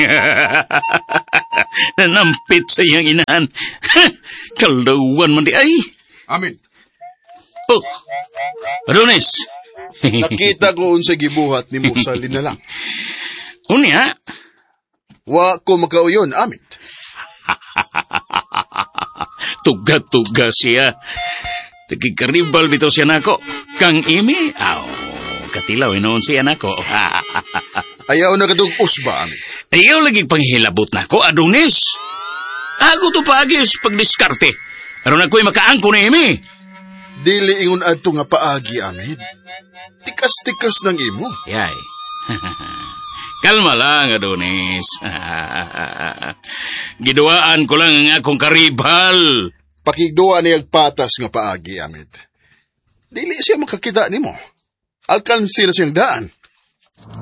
Nanampit sa iyang inahan. Kaldawan man di ay. Amin. Oh, Adonis. Nakita ko unsa gibuhat nimo sa linalang. Unya? Wa ko makauyon, amin. Tuga-tuga siya. Nagkikaribal bito siya nako. Kang imi? Katilaw inoon siya nako. Ayaw na katugos ba, amin? Ayaw lagi panghilabot nako, Adonis. Ako to paagis pagdiskarte. Aron ako'y makaangko na imi. Dili ingon adto nga paagi, amin. Tikas-tikas ng imo. Yay. Kalma lang, Adonis. Giduaan ko lang ang akong karibal. Pakigduwa niyag patas nga paagi, amin. Dili siya makakita nimo. Alkan sila siyang daan.